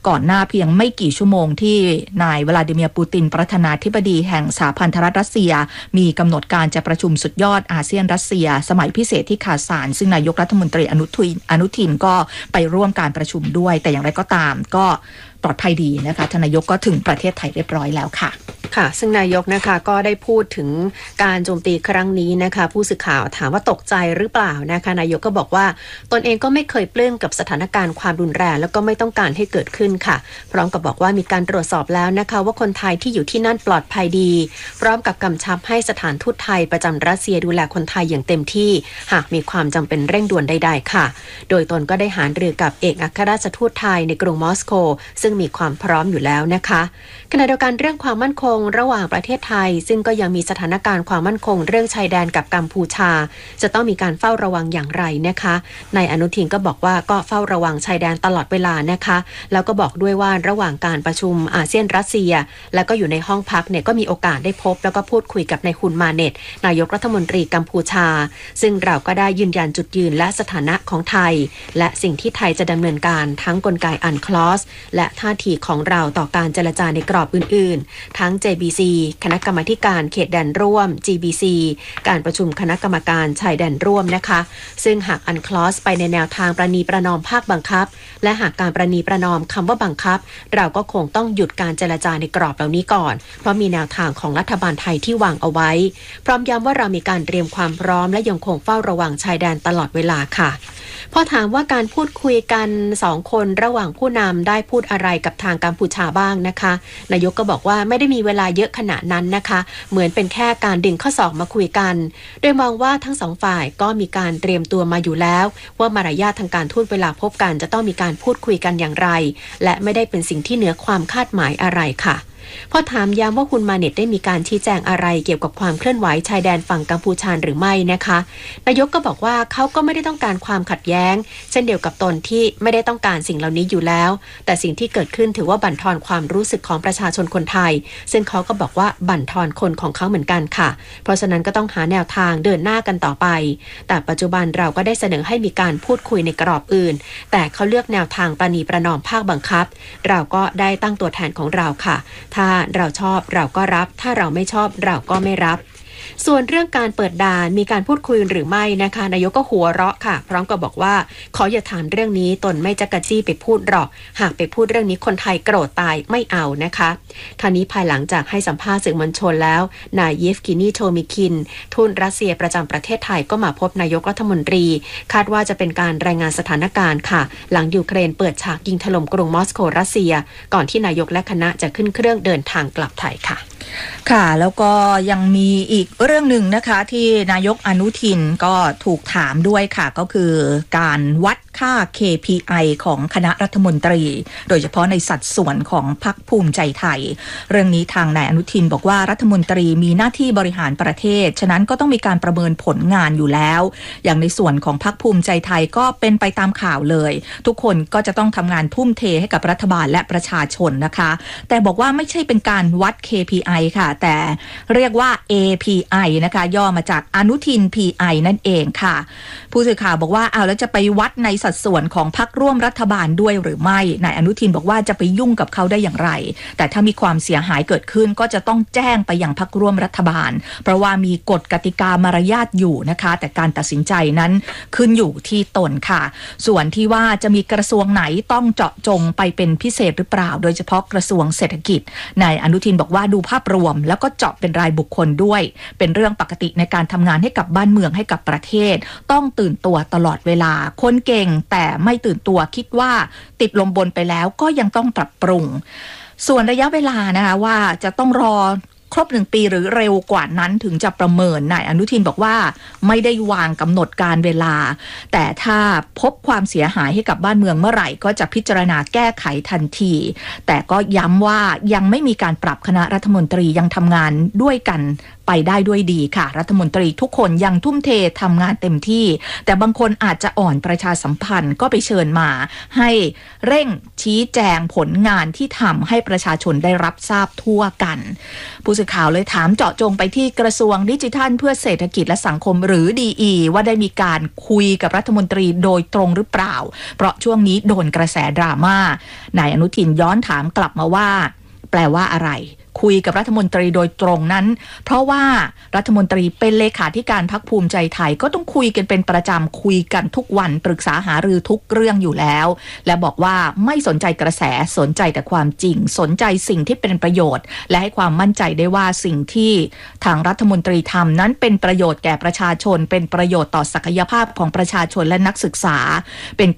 ก่อนหน้าเพียงไม่กี่ชั่วโมงที่นายวลาดิเมียร์ปูตินประธานาธิบดีแห่งสหพันธรัฐรัสเซียมีกำหนดการจะประชุมสุดยอดอาเซียนรัสเซียสมัยพิเศษที่คาซานซึ่งนายกรัฐมนตรีอนุทินก็ไปร่วมการประชุมด้วยแต่อย่างไรก็ตามก็ปลอดภัยดีนะคะทานนายกก็ถึงประเทศไทยเรียบร้อยแล้วค่ะค่ะซึ่งนายกนะคะก็ได้พูดถึงการโจมตีครั้งนี้นะคะผู้สื่อข่าวถามว่าตกใจหรือเปล่านะคะนายกก็บอกว่าตนเองก็ไม่เคยปลื้มกับสถานการณ์ความรุนแรงแล้วก็ไม่ต้องการให้เกิดขึ้นค่ะพร้อมกับบอกว่ามีการตรวจสอบแล้วนะคะว่าคนไทยที่อยู่ที่นั่นปลอดภัยดีพร้อมกับกำชับให้สถานทูตไทยประจำรัสเซียดูแลคนไทยอย่างเต็มที่หากมีความจำเป็นเร่งด่วนใดๆค่ะโดยตนก็ได้หารือกับเอกอัครราชทูตไทยในกรุงมอสโกซึ่งมีความพร้อมอยู่แล้วนะคะขณะเดียวกันเรื่องความมั่นคงระหว่างประเทศไทยซึ่งก็ยังมีสถานการณ์ความมั่นคงเรื่องชายแดนกับกัมพูชาจะต้องมีการเฝ้าระวังอย่างไรนะคะนายอนุทินก็บอกว่าก็เฝ้าระวังชายแดนตลอดเวลานะคะแล้วก็บอกด้วยว่าระหว่างการประชุมอาเซียนรัสเซียแล้วก็อยู่ในห้องพักเนี่ยก็มีโอกาสได้พบแล้วก็พูดคุยกับนายฮุนมาเน็ตนายกรัฐมนตรีกัมพูชาซึ่งเราก็ได้ยืนยันจุดยืนและสถานะของไทยและสิ่งที่ไทยจะดำเนินการทั้งกลไกอันคลอสและท่าทีของเราต่อการเจรจาในกรอบอื่นๆทั้ง JBC คณะกรรมาธิการเขตแดนร่วม GBC การประชุมคณะกรรมการชายแดนร่วมนะคะซึ่งหากอันคลอสไปในแนวทางประนีประนอมภาคบังคับและหากการประนีประนอมคำว่าบังคับเราก็คงต้องหยุดการเจรจาในกรอบเหล่านี้ก่อนเพราะมีแนวทางของรัฐบาลไทยที่วางเอาไว้พร้อมย้ำว่าเรามีการเตรียมความพร้อมและยังคงเฝ้าระวังชายแดนตลอดเวลาค่ะพอถามว่าการพูดคุยกัน2คนระหว่างผู้นำได้พูดอะไรกับทางกัมพูชาบ้างนะคะนายกก็บอกว่าไม่ได้มีเวลาเยอะขนาดนั้นนะคะเหมือนเป็นแค่การดึงข้อศอกมาคุยกันโดยมองว่าทั้งสองฝ่ายก็มีการเตรียมตัวมาอยู่แล้วว่ามารยาททางการทูตเวลาพบกันจะต้องมีการพูดคุยกันอย่างไรและไม่ได้เป็นสิ่งที่เหนือความคาดหมายอะไรค่ะพอถามย้ำว่าคุณมาเน็ตได้มีการชี้แจงอะไรเกี่ยวกับความเคลื่อนไหวชายแดนฝั่งกัมพูชาหรือไม่นะคะนายกก็บอกว่าเขาก็ไม่ได้ต้องการความขัดแย้งเช่นเดียวกับตนที่ไม่ได้ต้องการสิ่งเหล่านี้อยู่แล้วแต่สิ่งที่เกิดขึ้นถือว่าบั่นทอนความรู้สึกของประชาชนคนไทยซึ่งเขาก็บอกว่าบั่นทอนคนของเขาเหมือนกันค่ะเพราะฉะนั้นก็ต้องหาแนวทางเดินหน้ากันต่อไปแต่ปัจจุบันเราก็ได้เสนอให้มีการพูดคุยในกรอบอื่นแต่เขาเลือกแนวทางประนีประนอมภาคบังคับเราก็ได้ตั้งตัวแทนของเราค่ะถ้าเราชอบเราก็รับถ้าเราไม่ชอบเราก็ไม่รับส่วนเรื่องการเปิดด่านมีการพูดคุยหรือไม่นะคะนายกก็หัวเราะค่ะพร้อมกับบอกว่าขออย่าถามเรื่องนี้ตนไม่จักรจี้ไปพูดหรอกหากไปพูดเรื่องนี้คนไทยโกรธตายไม่เอานะคะท่านี้ภายหลังจากให้สัมภาษณ์สื่อมวลชนแล้วนายเยฟกินีโทมิคินทูตรัสเซียประจำประเทศไทยก็มาพบนายกรัฐมนตรีคาดว่าจะเป็นการรายงานสถานการณ์ค่ะหลังยูเครนเปิดฉากยิงถล่มกรุงมอสโกรัสเซียก่อนที่นายกและคณะจะขึ้นเครื่องเดินทางกลับไทยค่ะค่ะแล้วก็ยังมีอีกเรื่องหนึ่งนะคะที่นายกอนุทินก็ถูกถามด้วยค่ะก็คือการวัดค่า KPI ของคณะรัฐมนตรีโดยเฉพาะในสัดส่วนของพรรคภูมิใจไทยเรื่องนี้ทางนายอนุทินบอกว่ารัฐมนตรีมีหน้าที่บริหารประเทศฉะนั้นก็ต้องมีการประเมินผลงานอยู่แล้วอย่างในส่วนของพรรคภูมิใจไทยก็เป็นไปตามข่าวเลยทุกคนก็จะต้องทำงานทุ่มเทให้กับรัฐบาลและประชาชนนะคะแต่บอกว่าไม่ใช่เป็นการวัด KPI ค่ะแต่เรียกว่า API นะคะย่อมาจากอนุทิน PI นั่นเองค่ะผู้สื่อข่าวบอกว่าเอาแล้วจะไปวัดในสัดส่วนของพรรคร่วมรัฐบาลด้วยหรือไม่นายอนุทินบอกว่าจะไปยุ่งกับเขาได้อย่างไรแต่ถ้ามีความเสียหายเกิดขึ้นก็จะต้องแจ้งไปยังพรรคร่วมรัฐบาลเพราะว่ามีกฎกติกามารยาทอยู่นะคะแต่การตัดสินใจนั้นขึ้นอยู่ที่ตนค่ะส่วนที่ว่าจะมีกระทรวงไหนต้องเจาะจงไปเป็นพิเศษหรือเปล่าโดยเฉพาะกระทรวงเศรษฐกิจนายอนุทินบอกว่าดูภาพรวมแล้วก็เจาะเป็นรายบุคคลด้วยเป็นเรื่องปกติในการทำงานให้กับบ้านเมืองให้กับประเทศต้องตื่นตัวตลอดเวลาคนเก่งแต่ไม่ตื่นตัวคิดว่าติดลมบนไปแล้วก็ยังต้องปรับปรุงส่วนระยะเวลานะคะว่าจะต้องรอครบ1 ปีหรือเร็วกว่านั้นถึงจะประเมินนายอนุทินบอกว่าไม่ได้วางกำหนดการเวลาแต่ถ้าพบความเสียหายให้กับบ้านเมืองเมื่อไหร่ก็จะพิจารณาแก้ไขทันทีแต่ก็ย้ำว่ายังไม่มีการปรับคณะรัฐมนตรียังทำงานด้วยกันไปได้ด้วยดีค่ะรัฐมนตรีทุกคนยังทุ่มเททำงานเต็มที่แต่บางคนอาจจะอ่อนประชาสัมพันธ์ก็ไปเชิญมาให้เร่งชี้แจงผลงานที่ทำให้ประชาชนได้รับทราบทั่วกันผู้สื่อข่าวเลยถามเจาะจงไปที่กระทรวงดิจิทัลเพื่อเศรษฐกิจและสังคมหรือ DE ว่าได้มีการคุยกับรัฐมนตรีโดยตรงหรือเปล่าเพราะช่วงนี้โดนกระแสดราม่านายอนุทินย้อนถามกลับมาว่าแปลว่าอะไรคุยกับรัฐมนตรีโดยตรงนั้นเพราะว่ารัฐมนตรีเป็นเลขาธิการพรรคภูมิใจไทยก็ต้องคุยกันเป็นประจำคุยกันทุกวันปรึกษาหารือทุกเรื่องอยู่แล้วและบอกว่าไม่สนใจกระแสสนใจแต่ความจริงสนใจสิ่งที่เป็นประโยชน์และให้ความมั่นใจได้ว่าสิ่งที่ทางรัฐมนตรีทำนั้นเป็นประโยชน์แก่ประชาชนเป็นประโยชน์ต่อศักยภาพของประชาชนและนักศึกษาเป็น